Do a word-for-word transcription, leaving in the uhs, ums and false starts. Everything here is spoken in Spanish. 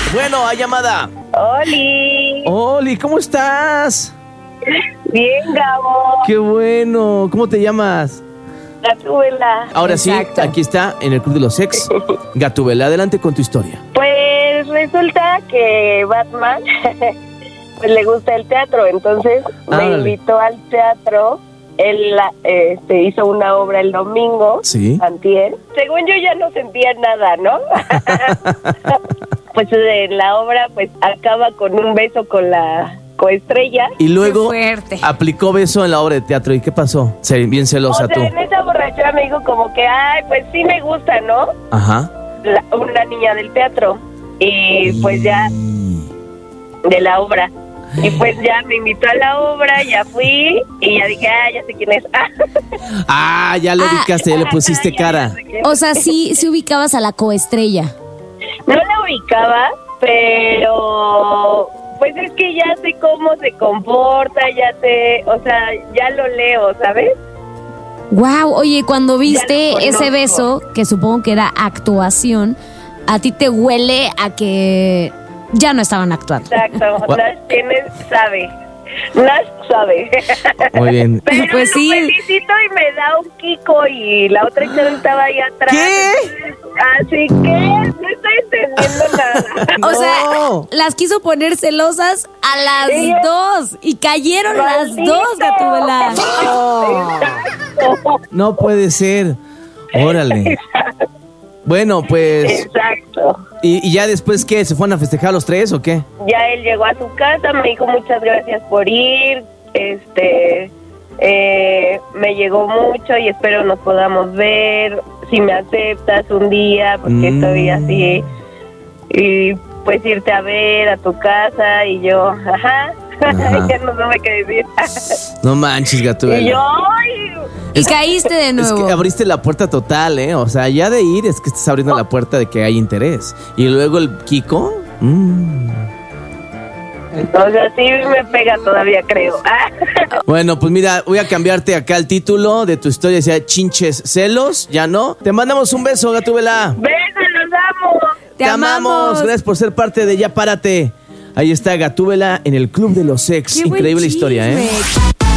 Bueno, hay llamada. ¡Oli! Oli, ¿cómo estás? Bien, Gabo. Qué bueno. ¿Cómo te llamas? Gatúbela. Ahora Exacto. sí, aquí está, en el Club de los Ex. Gatúbela, adelante con tu historia. Pues resulta que Batman pues le gusta el teatro, entonces me Ándale. invitó al teatro. Él este, hizo una obra el domingo, Sí. antier. Según yo ya no sentía nada, ¿no? Pues en la obra pues acaba con un beso con la coestrella. Y luego Qué fuerte. aplicó beso en la obra de teatro. ¿Y qué pasó? Se- Bien O celosa sea, tú. en esa borrachera me dijo como que, ay, pues sí me gusta, ¿no? Ajá. La- una niña del teatro. Y pues ya de la obra. Y pues ya me invitó a la obra, ya fui y ya dije, ah, ya sé quién es. Ah, ya lo Ah. ubicaste, ya le pusiste Ya, cara. ya sé quién O es. sea, sí, sí ubicabas a la coestrella. No la ubicaba, pero pues es que ya sé cómo se comporta, ya sé, o sea, ya lo leo, ¿sabes? Wow, oye, cuando viste Ya lo ese conozco. beso, que supongo que era actuación, a ti te huele a que ya no estaban actuando. Exacto, Gua- Nash tienes, sabe. Nash sabe. Muy bien. Pero Pues sí. lo felicito y me da un kiko y la otra chava estaba ahí atrás. ¿Qué? Así que no estoy entendiendo nada. O sea, No. las quiso poner celosas a las Sí. dos y cayeron las ¡Maldito! dos, Gatúbela. No puede ser. Órale. Bueno, pues. Exacto. ¿Y, y ya después qué? ¿Se fueron a festejar los tres o qué? Ya él llegó a su casa, me dijo muchas gracias por ir, este, eh, me llegó mucho y espero nos podamos ver, si me aceptas un día, porque Mm. estoy así, y pues irte a ver a tu casa, y yo, ajá, Ajá. ya no sé qué decir. No manches, Gatúbela. Y yo, ay, Y caíste de Es nuevo. que abriste la puerta total, ¿eh? O sea, ya de ir es que estás abriendo la puerta de que hay interés. Y luego el Kiko. mm. o sea, sí me pega todavía, creo. Bueno, pues mira, voy a cambiarte acá el título de tu historia. Decía chinches celos, ya no. Te mandamos un beso, Gatúbela. Besos, los amo. Te amamos. Gracias por ser parte de Ya Párate. Ahí está Gatúbela en el Club de los Ex. Qué buen Increíble historia, ¿eh? chisme.